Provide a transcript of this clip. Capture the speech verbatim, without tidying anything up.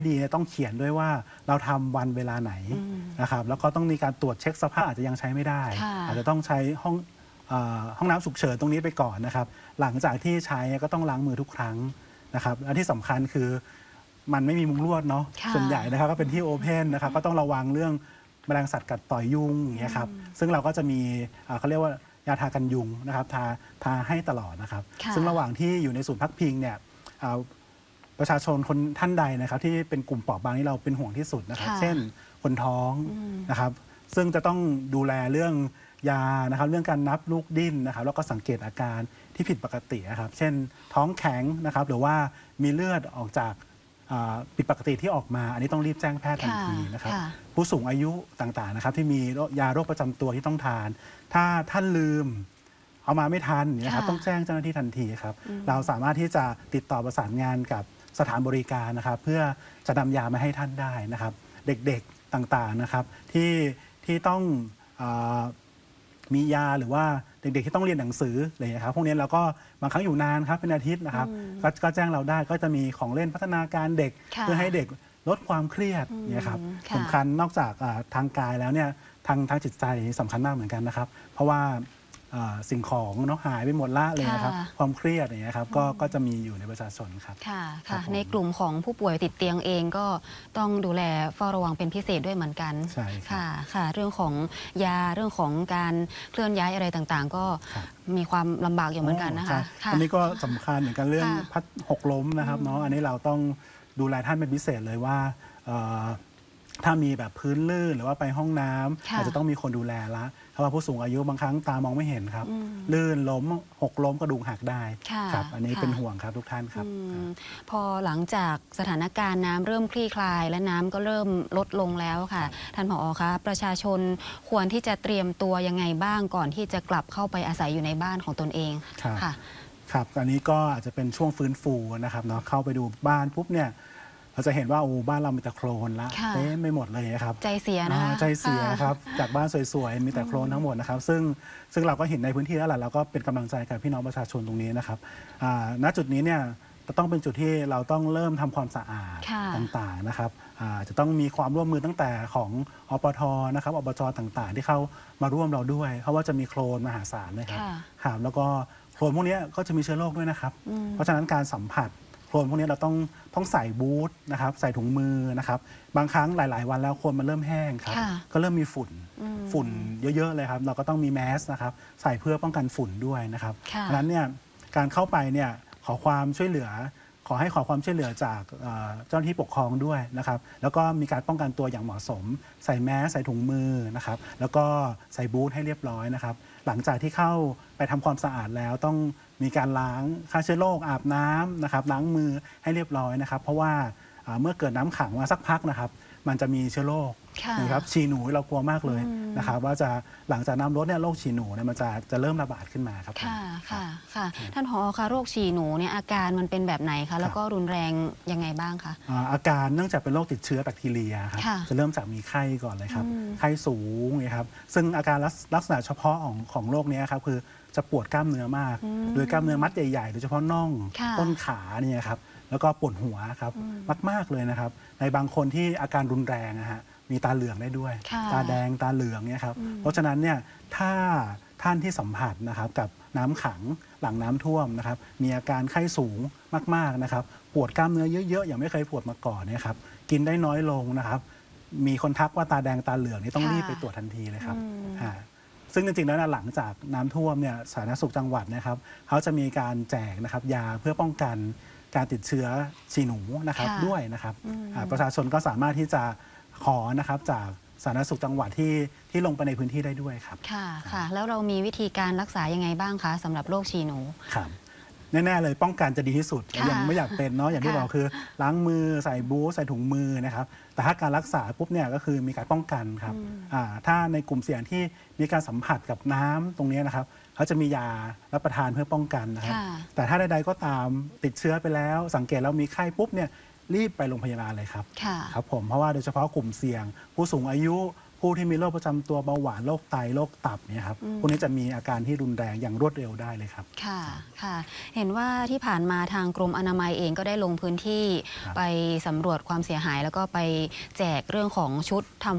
ดีต้องเขียนด้วยว่าเราทำวันเวลาไหนนะครับแล้วก็ต้องมีการตรวจเช็คสภาพอาจจะยังใช้ไม่ได้อาจจะต้องใช้ห้องห้องน้ำฉุกเฉินตรงนี้ไปก่อนนะครับหลังจากที่ใช้ก็ต้องล้างมือทุกครั้งนะครับและที่สำคัญคือมันไม่มีมุ้งลวดเนาะส่วนใหญ่นะครับก็เป็นที่โอเพนนะครับก็ต้องระวังเรื่องแมลงสัตว์กัดต่อยยุงอย่างเงี้ยครับซึ่งเราก็จะมีเขาเรียกว่ายาทากันยุงนะครับทาทาให้ตลอดนะครับซึ่งระหว่างที่อยู่ในศูนย์พักพิงเนี่ยประชาชนคนท่านใดนะครับที่เป็นกลุ่มเปราะบางที่เราเป็นห่วงที่สุดนะครับเช่นคนท้องนะครับซึ่งจะต้องดูแลเรื่องยานะครับเรื่องการนับลูกดิ้นนะครับแล้วก็สังเกตอาการที่ผิดปกตินะครับเช่นท้องแข็งนะครับหรือว่ามีเลือดออกจากผิดปกติที่ออกมาอันนี้ต้องรีบแจ้งแพทย์ทันทีนะครับผู้สูงอายุต่างๆนะครับที่มียาโรคประจำตัวที่ต้องทานถ้าท่านลืมเอามาไม่ทันนะครับต้องแจ้งเจ้าหน้าที่ทันทีครับเราสามารถที่จะติดต่อประสานงานกับสถานบริการนะครับเพื่อจะนำยามาให้ท่านได้นะครับเด็กๆต่างๆนะครับที่ที่ต้องมียาหรือว่าเด็กๆที่ต้องเรียนหนังสืออะไรนะครับพวกนี้เราก็บางครั้งอยู่นานครับเป็นอาทิตย์นะครับก็แจ้งเราได้ก็จะมีของเล่นพัฒนาการเด็กเพื่อให้เด็กลดความเครียดเนี่ยครับสำคัญนอกจากทางกายแล้วเนี่ยทางทางจิตใจสำคัญมากเหมือนกันนะครับเพราะว่าสิ่งของเนาะหายไปหมดละเลยนะครับความเครียดอย่างเงี้ยครับก็ก็จะมีอยู่ในประชาชนครับค่ะค่ะในกลุ่มของผู้ป่วยติดเตียงเองก็ต้องดูแลเฝ้าระวังเป็นพิเศษด้วยเหมือนกันใช่ค่ะค่ะเรื่องของยาเรื่องของการเคลื่อนย้ายอะไรต่างๆก็มีความลำบากอยู่เหมือนกันนะคะอันนี้ก็สำคัญเหมือนกันเรื่องพัดหกล้มนะครับเนาะอันนี้เราต้องดูแลท่านเป็นพิเศษเลยว่าถ้ามีแบบพื้นลื่นหรือว่าไปห้องน้ำอาจจะต้องมีคนดูแลละเพราะว่าผู้สูงอายุบางครั้งตามองไม่เห็นครับลื่นล้มหกล้มกระดูกหักได้ครับอันนี้เป็นห่วงครับทุกท่านครับพอหลังจากสถานการณ์น้ำเริ่มคลี่คลายและน้ำก็เริ่มลดลงแล้วค่ะท่านผอ.คะประชาชนควรที่จะเตรียมตัวยังไงบ้างก่อนที่จะกลับเข้าไปอาศัยอยู่ในบ้านของตนเองค่ะครับอันนี้ก็อาจจะเป็นช่วงฟื้นฟูนะครับเนาะเข้าไปดูบ้านปุ๊บเนี่ยเราจะเห็นว่าโอ้บ้านเรามีแต่โคลนละเต็มไม่หมดเลยครับใจเสียนะคะใจเสียครับจากบ้านสวยๆมีแต่โคลนทั้งหมดนะครับซึ่งซึ่งเราก็เห็นในพื้นที่แล้วแหละเราก็เป็นกำลังใจกับพี่น้องประชาชนตรงนี้นะครับณจุดนี้เนี่ยจะต้องเป็นจุดที่เราต้องเริ่มทำความสะอาดต่างๆนะครับจะต้องมีความร่วมมือตั้งแต่ของอปทนะครับอบจต่างๆที่เข้ามาร่วมเราด้วยเพราะว่าจะมีโคลนมหาศาลเลยครับแล้วก็โคลนพวกนี้ก็จะมีเชื้อโรคด้วยนะครับเพราะฉะนั้นการสัมผัสโคลนพวกนี้เราต้องต้องใส่บูทนะครับใส่ถุงมือนะครับบางครั้งหลายๆวันแล้วโคลนมันเริ่มแห้งครับก็เริ่มมีฝุ่นฝุ่นเยอะๆเลยครับเราก็ต้องมีแมสนะครับใส่เพื่อป้องกันฝุ่นด้วยนะครับดังนั้นเนี่ยการเข้าไปเนี่ยขอความช่วยเหลือขอให้ขอความช่วยเหลือจากเจ้าหน้าที่ปกครองด้วยนะครับแล้วก็มีการป้องกันตัวอย่างเหมาะสมใส่แมสใส่ถุงมือนะครับแล้วก็ใส่บูทให้เรียบร้อยนะครับหลังจากที่เข้าไปทำความสะอาดแล้วต้องมีการล้างฆ่าเชื้อโรคอาบน้ำนะครับล้างมือให้เรียบร้อยนะครับเพราะว่าเมื่อเกิดน้ำขังมาสักพักนะครับมันจะมีเชื้อโรคนะครับฉี่หนูเรากลัวมากเลยนะครับว่าจะหลังจากน้ำลดเนี่ยโรคฉี่หนูเนี่ยมันจะจะเริ่มระบาดขึ้นมาครับค่ะค่ะค่ะท่านผอ.คะโรคฉี่หนูเนี่ยอาการมันเป็นแบบไหนคะแล้วก็รุนแรงยังไงบ้างคะอาการเนื่องจากเป็นโรคติดเชื้อแบคทีเรียครับจะเริ่มจากมีไข้ก่อนเลยครับไข้สูงนะครับซึ่งอาการลักษณะเฉพาะของของโรคนี้ครับคือจะปวดกล้ามเนื้อมากโดยกล้ามเนื้อมัดใหญ่ๆโดยเฉพาะน่องต้นขาเนี่ยครับแล้วก็ปวดหัวครับมากๆเลยนะครับในบางคนที่อาการรุนแรงนะฮะมีตาเหลืองได้ด้วยตาแดงตาเหลืองเนี่ยครับเพราะฉะนั้นเนี่ยถ้าท่านที่สัมผัสนะครับกับน้ำขังหลังน้ำท่วมนะครับมีอาการไข้สูงมากๆนะครับปวดกล้ามเนื้อเยอะๆอย่างไม่เคยปวดมาก่อนเนี่ยครับกินได้น้อยลงนะครับมีคนทักว่าตาแดงตาเหลืองนี่ต้องรีบไปตรวจทันทีเลยครับซึ่งจริงๆแล้วหลังจากน้ำท่วมเนี่ยสาธารณสุขจังหวัดนะครับเขาจะมีการแจกนะครับยาเพื่อป้องกันการติดเชื้อฉี่หนูนะครับด้วยนะครับประชาชนก็สามารถที่จะขอนะครับจากสาธารณสุขจังหวัดที่ที่ลงไปในพื้นที่ได้ด้วยครับค่ะค่ะแล้วเรามีวิธีการรักษายังไงบ้างคะสำหรับโรคฉี่หนูครับแน่ๆเลยป้องกันจะดีที่สุดยังไม่อยากเป็นเนาะอย่างที่บอกคือล้างมือใส่บูทใส่ถุงมือนะครับแต่ถ้าการรักษาปุ๊บเนี่ยก็คือมีการป้องกันครับถ้าในกลุ่มเสี่ยงที่มีการสัมผัสกับน้ำตรงนี้นะครับเขาจะมียารับประทานเพื่อป้องกันนะครับแต่ถ้าใดๆก็ตามติดเชื้อไปแล้วสังเกตแล้วมีไข้ปุ๊บเนี่ยรีบไปโรงพยาบาลเลยครับครับผมเพราะว่าโดยเฉพาะกลุ่มเสี่ยงผู้สูงอายุผู้ที่มีโรคประจำตัวเบาหวานโรคไตโรคตับเนี่ยครับพวกนี้จะมีอาการที่รุนแรงอย่างรวดเร็วได้เลยครับค่ะค่ะเห็นว่าที่ผ่านมาทางกรมอนามัยเองก็ได้ลงพื้นที่ไปสำรวจความเสียหายแล้วก็ไปแจกเรื่องของชุดทำ